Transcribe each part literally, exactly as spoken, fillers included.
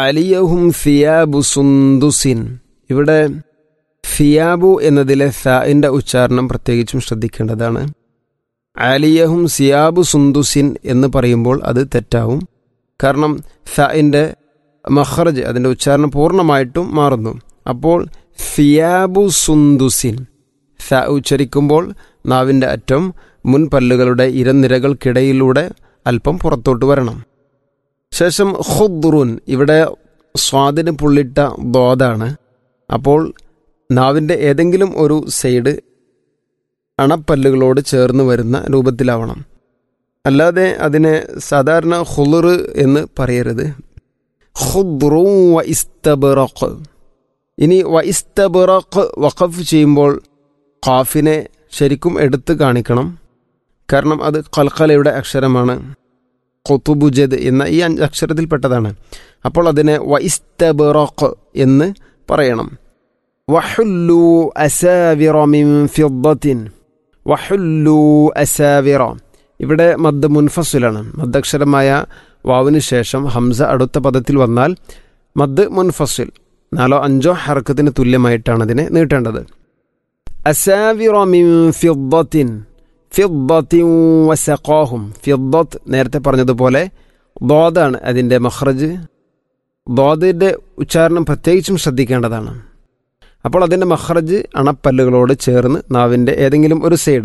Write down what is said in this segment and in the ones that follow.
അലിയഹും സിയാബു സുന്ദുസിൻ. ഇവിടെ സിയാബു എന്നതിലെ സാഇന്റെ ഉച്ചാരണം പ്രത്യേകിച്ചും ശ്രദ്ധിക്കേണ്ടതാണ്. അലിയഹും സിയാബു സുന്ദുസിൻ എന്ന് പറയുമ്പോൾ അത് തെറ്റാവും. കാരണം സാഇന്റെ മഖ്റജ്, അതിൻ്റെ ഉച്ചാരണം പൂർണ്ണമായിട്ടും മാറുന്നു. അപ്പോൾ സിയാബു സുന്ദുസിൻ, സ ഉച്ചരിക്കുമ്പോൾ നാവിൻ്റെ അറ്റം മുൻപല്ലുകളുടെ ഇരനിരകൾക്കിടയിലൂടെ അല്പം പുറത്തോട്ട് വരണം. ശേഷം ഖുദ്റുൻ, ഇവിടെ സ്വാദിന് പുള്ളിട്ട ദോദാണ്. അപ്പോൾ നാവിൻ്റെ ഏതെങ്കിലും ഒരു സൈഡ് അണപ്പല്ലുകളോട് ചേർന്ന് വരുന്ന രൂപത്തിലാവണം. അല്ലാതെ അതിനെ സാധാരണ ഖുളുർ എന്ന് പറയരുത്. ഖുദ്റു വ ഇസ്തബ്റഖ്. ഇനി വ ഇസ്തബ്റഖ് വഖഫ് ചെയ്യുമ്പോൾ ഖാഫിനെ ശരിക്കും എടുത്ത് കാണിക്കണം. കാരണം അത് ഖൽഖലയുടെ അക്ഷരമാണ്. ഖുതുബുജദ് എന്ന ഈ അഞ്ച് അക്ഷരത്തിൽപ്പെട്ടതാണ്. അപ്പോൾ അതിനെ വ ഇസ്തബ്റഖ് എന്ന് പറയണം. വഹുല്ലു അസാവിറ മിൻ ഫിദ്ദത്തിൻ. വഹുല്ലു അസാവിറ, ഇവിടെ മദ് മുൻഫസിലാണ്. മദ്ദക്ഷരമായ വാവിന് ശേഷം ഹംസ അടുത്ത പദത്തിൽ വന്നാൽ മദ് മുൻഫസിൽ, നാലോ അഞ്ചോ ഹർക്കത്തിന് തുല്യമായിട്ടാണ് അതിനെ നീട്ടേണ്ടത്. അസാവിറ മിൻ ഫിദ്ദത്തിൻ. ഫിദ്ദത്തിൻ വസഖാഹും. ഫിദ്ദത്ത് നേരത്തെ പറഞ്ഞതുപോലെ ദോദാണ് അതിൻ്റെ മഖ്റജ്. ദോദിൻ്റെ ഉച്ചാരണം പ്രത്യേകിച്ചും ശ്രദ്ധിക്കേണ്ടതാണ്. അപ്പോൾ അതിൻ്റെ മഖ്റജ് അണപ്പല്ലുകളോട് ചേർന്ന് നാവിൻ്റെ ഏതെങ്കിലും ഒരു സൈഡ്.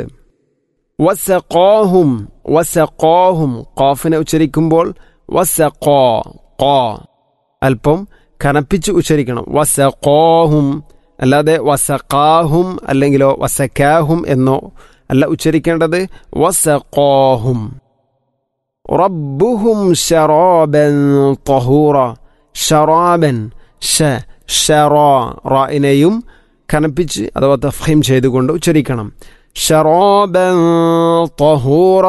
വസഖാഹും. വസഖാഹും, ഖാഫിനെ ഉച്ചരിക്കുമ്പോൾ വസഖാ, ഖാ അല്പം കനപ്പിച്ച് ഉച്ചരിക്കണം. വസഖാഹും, അല്ലാതെ വസഖാഹും അല്ലെങ്കിലോ വസക്കാഹും എന്നോ അല്ല ഉച്ചരിക്കേണ്ടത്. വസഖാഹും. റബ്ബുഹും ശറാബൻ തഹൂറ. ഷറാബൻ, ഷ ഷറാ, റായിനെയും കനപ്പിച്ച് അഥവാ തഫ്ഹീം ചെയ്തുകൊണ്ട് ഉച്ചരിക്കണം. ശറാബൻ തഹൂറ.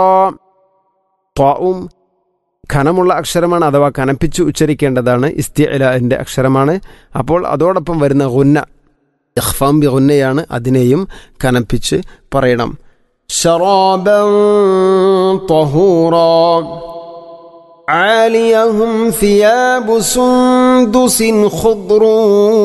ത്വാഉം ഖനമുള്ള അക്ഷരമാണ്, അഥവാ കനപ്പിച്ച് ഉച്ചരിക്കേണ്ടതാണ്. ഇസ്തിഅലാന്റെ അക്ഷരമാണ്. അപ്പോൾ അതോടൊപ്പം വരുന്ന ഗുന്ന ഇഖ്ഫാം ബി ഗുന്നയാണ്, അതിനെയും കനപ്പിച്ച് പറയണം. ശറാബൻ തഹൂറ. عاليهم ثياب سندس خضر